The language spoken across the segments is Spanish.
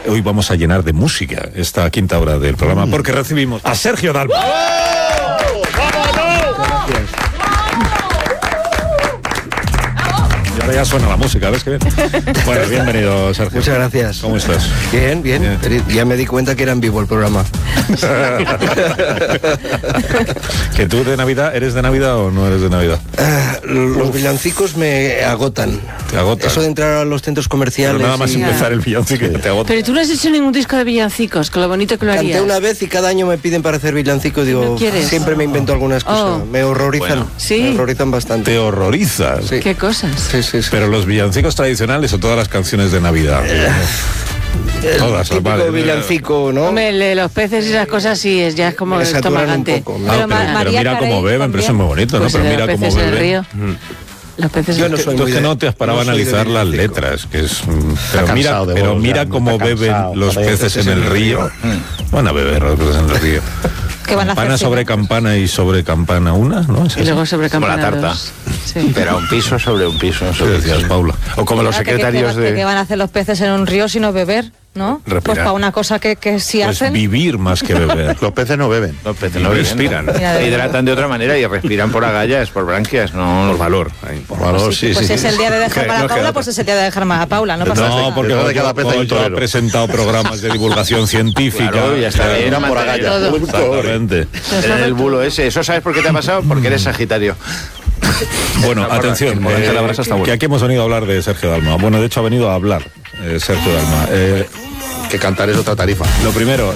hoy vamos a llenar de música esta quinta hora del programa, porque recibimos a Sergio Dalma. Y ahora ya suena la música, ¿ves qué bien? Bueno, bienvenido, Sergio. Muchas gracias. ¿Cómo estás? Bien. Ya me di cuenta que era en vivo el programa. ¿Que tú de Navidad, eres de Navidad o no eres de Navidad? Los villancicos me agotan. Te agotan. Eso de entrar a los centros comerciales. Pero nada más empezar el villancico que te agota. Pero tú no has hecho ningún disco de villancicos, con lo bonito que lo harías. Canté una vez y cada año me piden para hacer villancico. Digo, ¿No quieres? siempre me invento alguna excusa. Me horrorizan. Bueno. Sí. Me horrorizan bastante. Te horrorizas. Sí. ¿Qué cosas? Sí. Pero los villancicos tradicionales o todas las canciones de Navidad. Todas, típico vale. villancico, ¿no? Hombre, el de los peces y esas cosas sí, ya es como Me saturan estomagante. un poco. Pero mira cómo beben, pero eso es muy bonito, Pues ¿no? Pero el de mira los cómo peces en el beben. río. Los peces Yo no soy Tú muy es que de- no te has parado a no soy de analizar las villancico. letras, que es... cansado de Pero vos, mira ya, cómo está beben cansado, los peces en el río. Van a beber los peces en el río. ¿Qué van a Campana hacer? sobre campana y sobre campana una, ¿no? ¿Es y así? luego sobre Como la campana tarta. dos. Sí. Pero un piso sobre un piso. ¿Qué decías, Paula? O como los secretarios ¿Qué de... van a hacer los peces en un río sino beber? ¿No? Respirar. Pues para una cosa que sí Pues hacen. vivir más que beber. Los peces no beben. Los peces no respiran. Mira, de Se hidratan de otra manera y respiran por agallas, por branquias, no por valor. Por valor, sí, Pues sí. es el día de dejar mal a Paula, pues es el día de dejar mal a Paula, no pasa nada. No, porque Detrás de cada pez hay un yo he torero. presentado programas de divulgación científica. Claro, ya está bien. Claro, Eran por agallas. Todo. exactamente. Era el bulo ese. ¿Eso sabes por qué te ha pasado? Porque eres Sagitario. Bueno, atención, que aquí hemos venido a hablar de Sergio Dalma. Bueno, de hecho ha venido a hablar Sergio Dalma. Que cantar es otra tarifa. Lo primero,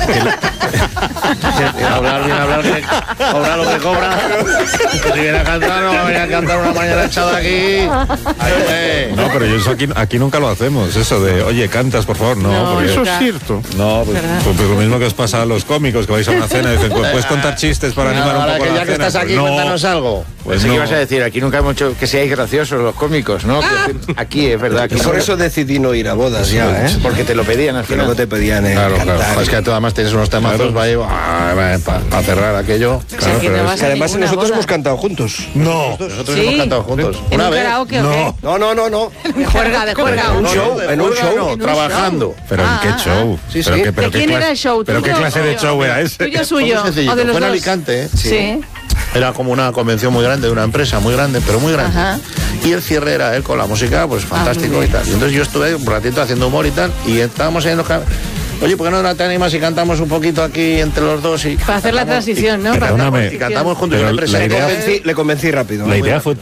hablar, que cobra lo que cobra. Si viene a cantar, no va a venir a cantar una mañana echada aquí. No, pero yo eso aquí nunca lo hacemos, eso de, oye, cantas, por favor, no. No, porque, eso es cierto. no, pues lo mismo que os pasa a los cómicos, que vais a una cena y dicen, pues, ¿puedes contar chistes para animar un Ahora poco que la ya que cena? estás aquí, Pues no. cuéntanos algo. Pues Pues no. ¿qué ibas a decir? Aquí nunca hemos hecho que seáis graciosos los cómicos, ¿no? Aquí es verdad. Aquí Por eso decidí no ir a bodas ya, ¿eh? Porque te lo pedían al Que luego final. te pedían Claro, cantar. claro. Es que tú además tienes unos temazos para cerrar aquello. O sea, que no vas Que a además ninguna nosotros boda. hemos cantado juntos. No. Nosotros ¿Sí? hemos cantado juntos. ¿En Una un vez. karaoke o qué? No. De juerga, de juerga. Un show, en un show. No, trabajando. ¿Pero en qué show? Sí, ¿Pero sí. qué- pero ¿De qué quién clase- era el show? ¿Pero qué ¿Tuyo clase o de suyo? show era ese? ¿Tuyo Muy suyo? sencillito. ¿O de los Fue en dos? Alicante, ¿eh? Sí. Era como una convención muy grande de una empresa, muy grande, pero muy grande. Ajá. Y el cierre era él con la música, pues fantástico muy y bien. tal. Y entonces yo estuve un ratito haciendo humor y tal, y estábamos ahí en los oye, ¿por qué no te animas y cantamos un poquito aquí entre los dos? Y Para hacer la cantamos- transición, ¿no? Perdóname. Y cantamos juntos Pero en la empresa. la idea- Le convencí rápido. La idea fue